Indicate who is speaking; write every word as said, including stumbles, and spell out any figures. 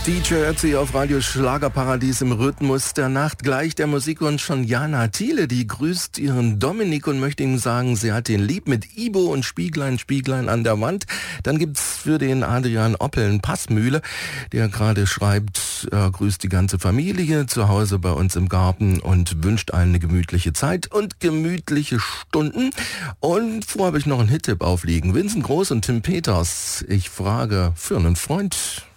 Speaker 1: D J Ötzi auf Radio Schlagerparadies im Rhythmus der Nacht. Gleich der Musikwunsch von Jana Thiele, die grüßt ihren Dominik und möchte ihm sagen, sie hat ihn lieb mit Ibo und Spieglein, Spieglein an der Wand. Dann gibt's für den Adrian Oppeln Passmühle, der gerade schreibt, er grüßt die ganze Familie zu Hause bei uns im Garten und wünscht eine gemütliche Zeit und gemütliche Stunden. Und vorher habe ich noch einen Hit-Tipp aufliegen. Vincent Groß und Tim Peters. Ich frage für einen Freund.